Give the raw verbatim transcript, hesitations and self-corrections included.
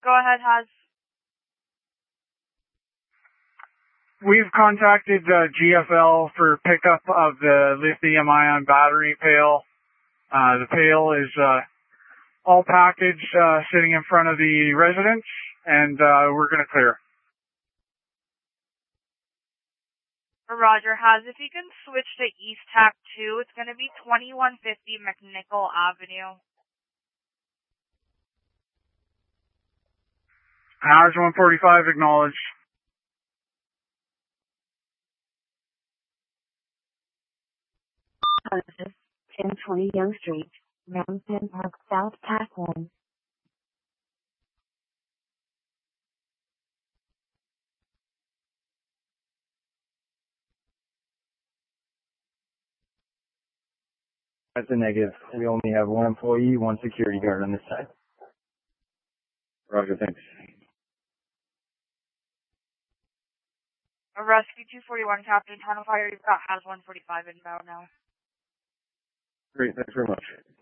Go ahead, Haz. We've contacted uh, G F L for pickup of the lithium-ion battery pail. Uh, the pail is uh, all packaged, uh, sitting in front of the residence, and uh, we're going to clear. Roger, Haz. If you can switch to East Tac two, it's going to be twenty-one fifty McNichol Avenue. Haz one forty-five, acknowledged. Houses, ten twenty Young Street, Ramsden Park, South Tac one. That's a negative. We only have one employee, one security guard on this side. Roger, thanks. A Rescue two forty-one, Captain Tunnel Fire. You've got Haz one forty-five inbound now. Great, thanks very much.